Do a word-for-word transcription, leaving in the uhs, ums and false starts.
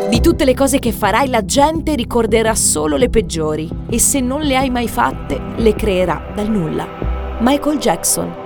Di tutte le cose che farai, la gente ricorderà solo le peggiori e se non le hai mai fatte, le creerà dal nulla. Michael Jackson.